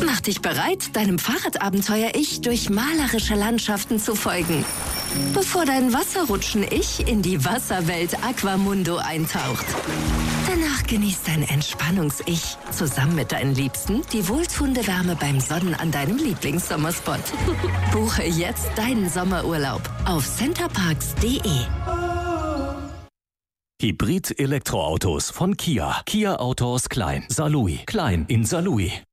Mach dich bereit, deinem Fahrradabenteuer-Ich durch malerische Landschaften zu folgen, bevor dein Wasserrutschen-Ich in die Wasserwelt Aquamundo eintaucht. Danach genießt dein Entspannungs-Ich zusammen mit deinen Liebsten die wohltuende Wärme beim Sonnen an deinem Lieblingssommerspot. Buche jetzt deinen Sommerurlaub auf centerparks.de. Hybrid-Elektroautos von Kia. Kia Autos Klein. Saarlouis. Klein in Saarlouis.